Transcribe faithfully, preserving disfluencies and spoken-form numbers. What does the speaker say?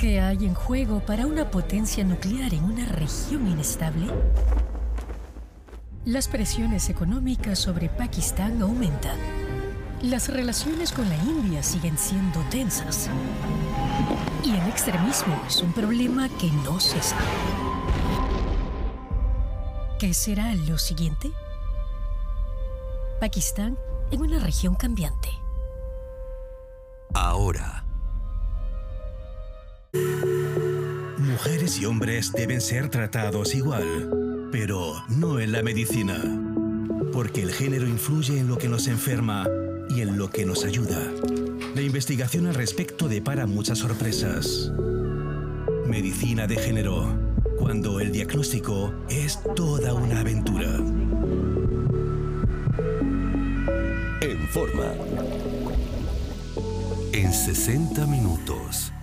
¿Qué hay en juego para una potencia nuclear en una región inestable? Las presiones económicas sobre Pakistán aumentan. Las relaciones con la India siguen siendo tensas. Y el extremismo es un problema que no cesa. ¿Qué será lo siguiente? Pakistán en una región cambiante. Ahora. Mujeres y hombres deben ser tratados igual, pero no en la medicina. Porque el género influye en lo que nos enferma y en lo que nos ayuda. La investigación al respecto depara muchas sorpresas. Medicina de género, cuando el diagnóstico es toda una aventura. En Forma. En sesenta minutos.